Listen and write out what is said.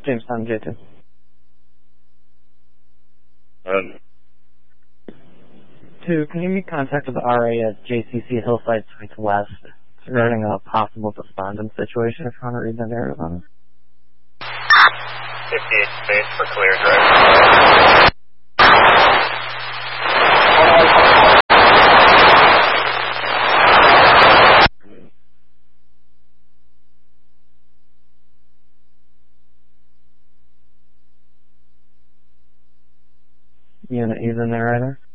Jamestown J2. Two, can you make contact with the RA at JCC Hillside Suites West regarding a possible despondent situation if you want to read that narrative on it? 58 space for clear drive. Unit, he's in there either?